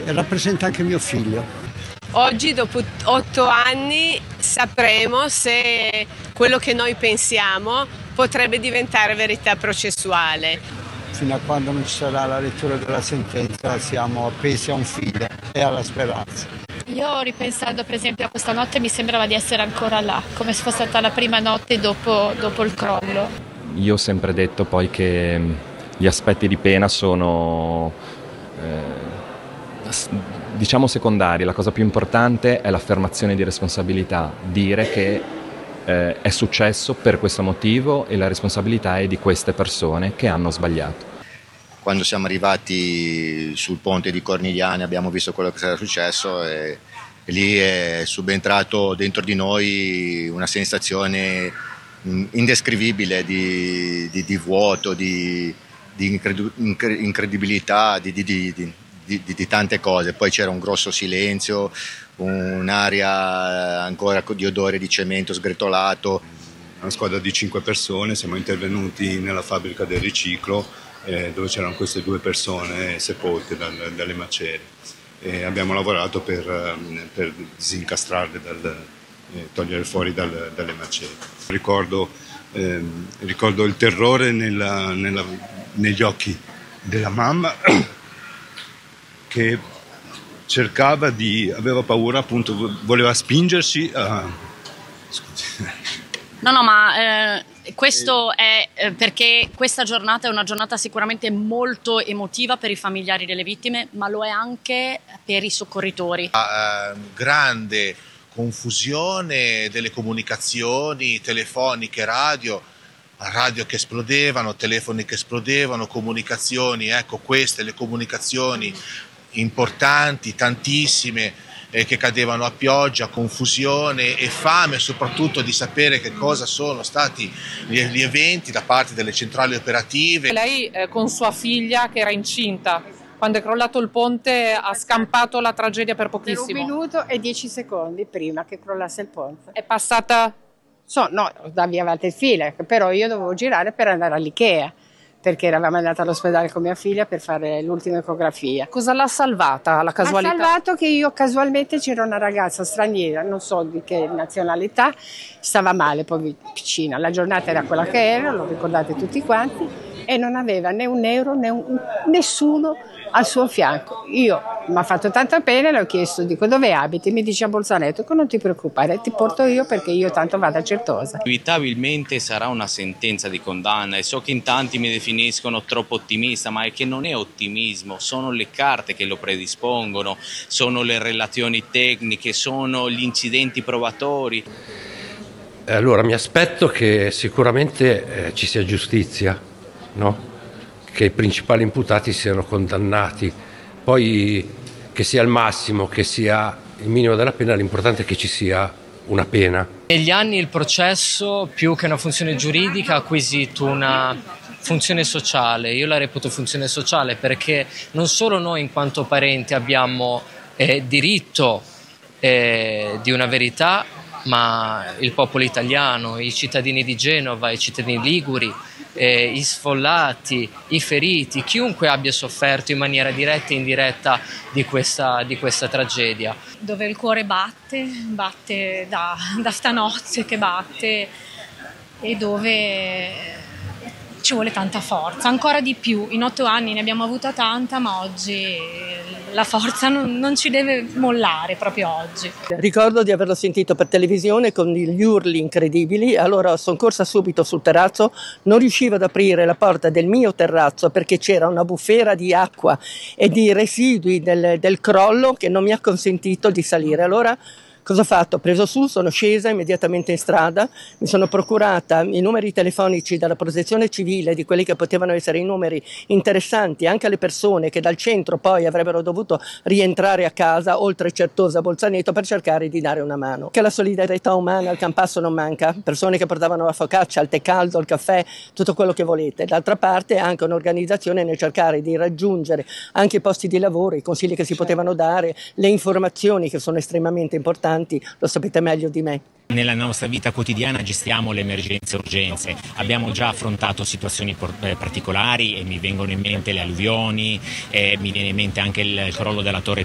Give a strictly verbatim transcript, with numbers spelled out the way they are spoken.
rappresenta anche mio figlio. Oggi, dopo otto anni, sapremo se quello che noi pensiamo potrebbe diventare verità processuale. Fino a quando non ci sarà la lettura della sentenza siamo appesi a un filo e alla speranza. Io ripensando per esempio a questa notte mi sembrava di essere ancora là, come se fosse stata la prima notte dopo, dopo il crollo. Io ho sempre detto poi che gli aspetti di pena sono eh, diciamo secondari, la cosa più importante è l'affermazione di responsabilità, dire che eh, è successo per questo motivo e la responsabilità è di queste persone che hanno sbagliato. Quando siamo arrivati sul ponte di Cornigliano abbiamo visto quello che era successo e, e lì è subentrato dentro di noi una sensazione indescrivibile di, di, di vuoto, di, di incredu- incredibilità, di, di, di, di, di, di tante cose. Poi c'era un grosso silenzio, un'aria ancora di odore di cemento sgretolato. Una squadra di cinque persone, siamo intervenuti nella fabbrica del riciclo eh, dove c'erano queste due persone sepolte dal, dalle macerie e abbiamo lavorato per, per disincastrarle, dal, eh, togliere fuori dal, dalle macerie. Ricordo, eh, ricordo il terrore nella, nella, negli occhi della mamma che cercava di, aveva paura appunto, voleva spingersi a... Scusi. No, no, ma eh, questo è eh, perché questa giornata è una giornata sicuramente molto emotiva per i familiari delle vittime, ma lo è anche per i soccorritori. La eh, grande confusione delle comunicazioni telefoniche, radio, radio che esplodevano, telefoni che esplodevano, comunicazioni, ecco queste le comunicazioni importanti, tantissime, che cadevano a pioggia, confusione e fame soprattutto di sapere che cosa sono stati gli, gli eventi da parte delle centrali operative. Lei eh, con sua figlia che era incinta, quando è crollato il ponte ha scampato la tragedia per pochissimo. Per un minuto e dieci secondi prima che crollasse il ponte. È passata? So, no, da via Valtelfile, però io dovevo girare per andare all'Ikea, perché eravamo andati all'ospedale con mia figlia per fare l'ultima ecografia. Cosa l'ha salvata, la casualità? Ha salvato che io casualmente c'era una ragazza straniera, non so di che nazionalità, stava male, poi piccina. La giornata era quella che era, lo ricordate tutti quanti, e non aveva né un euro né un, nessuno al suo fianco. Io mi ha fatto tanta pena, le ho chiesto, dico dove abiti? Mi dice a Bolzaneto, dico non ti preoccupare, ti porto io perché io tanto vado a Certosa. Inevitabilmente sarà una sentenza di condanna e so che in tanti mi definiscono troppo ottimista, ma è che non è ottimismo, sono le carte che lo predispongono, sono le relazioni tecniche, sono gli incidenti probatori. Allora mi aspetto che sicuramente eh, ci sia giustizia, no? Che i principali imputati siano condannati, poi che sia il massimo, che sia il minimo della pena, l'importante è che ci sia una pena. Negli anni il processo, più che una funzione giuridica, ha acquisito una funzione sociale. Io la reputo funzione sociale perché non solo noi in quanto parenti abbiamo eh, diritto eh, di una verità, ma il popolo italiano, i cittadini di Genova, i cittadini liguri, eh, i sfollati, i feriti, chiunque abbia sofferto in maniera diretta e indiretta di questa, di questa tragedia. Dove il cuore batte, batte da, da stanotte che batte e dove ci vuole tanta forza, ancora di più. In otto anni ne abbiamo avuta tanta, ma oggi la forza non, non ci deve mollare proprio oggi. Ricordo di averlo sentito per televisione con gli urli incredibili, allora sono corsa subito sul terrazzo, non riuscivo ad aprire la porta del mio terrazzo perché c'era una bufera di acqua e di residui del, del crollo che non mi ha consentito di salire. Allora cosa ho fatto? Ho preso su, sono scesa immediatamente in strada, mi sono procurata i numeri telefonici dalla protezione civile di quelli che potevano essere i numeri interessanti anche alle persone che dal centro poi avrebbero dovuto rientrare a casa, oltre Certosa, Bolzaneto, per cercare di dare una mano. Che la solidarietà umana al Campasso non manca, persone che portavano la focaccia, il tè caldo, il caffè, tutto quello che volete. D'altra parte anche un'organizzazione nel cercare di raggiungere anche i posti di lavoro, i consigli che si potevano dare, le informazioni che sono estremamente importanti. Lo sapete meglio di me. Nella nostra vita quotidiana gestiamo le emergenze e urgenze, abbiamo già affrontato situazioni particolari e mi vengono in mente le alluvioni, eh, mi viene in mente anche il crollo della Torre